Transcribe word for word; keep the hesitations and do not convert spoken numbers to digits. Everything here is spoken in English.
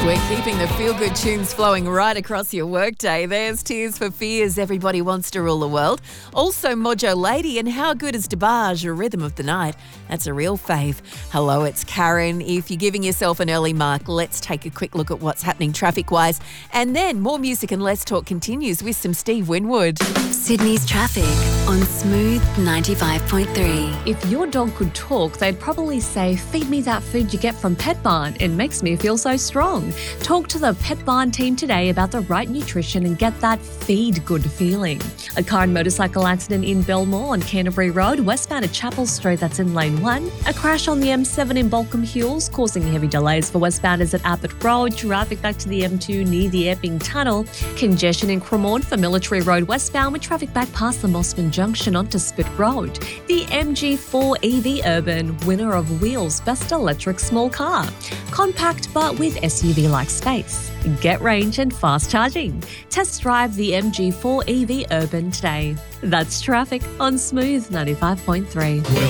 We're keeping the feel-good tunes flowing right across your workday. There's Tears for Fears, Everybody Wants to Rule the World. Also Mojo Lady and How Good is DeBarge, a Rhythm of the Night. That's a real fave. Hello, it's Karen. If you're giving yourself an early mark, let's take a quick look at what's happening traffic-wise. And then more music and less talk continues with some Steve Winwood. Sydney's traffic on Smooth ninety-five point three. If your dog could talk, they'd probably say, "Feed me that food you get from Pet Barn. It makes me feel so strong." Talk to the Pet Barn team today about the right nutrition and get that feed good feeling. A car and motorcycle accident in Belmore on Canterbury Road, westbound at Chapel Street, that's in lane one. A crash on the M seven in Balcombe Hills, causing heavy delays for westbounders at Abbott Road. Traffic back to the M two near the Epping Tunnel. Congestion in Cremorne for Military Road westbound with traffic back past the Mossman Junction onto Spit Road. The M G four E V Urban, winner of Wheels Best Electric Small Car. Compact but with S U V-like space. Get range and fast charging. Test drive the M G four E V Urban today. That's traffic on Smooth ninety-five point three. Well,